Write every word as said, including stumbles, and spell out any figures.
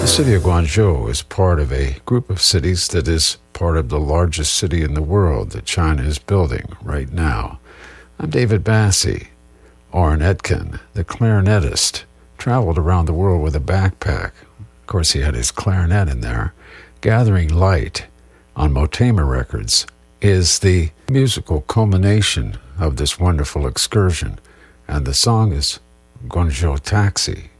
The city of Guangzhou is part of a group of cities that is part of the largest city in the world that China is building right now. I'm David Bassi. Orrin Etkin, the clarinetist, traveled around the world with a backpack. Of course, he had his clarinet in there. Gathering Light on Motema Records is the musical culmination of this wonderful excursion, and the song is Guangzhou Taxi.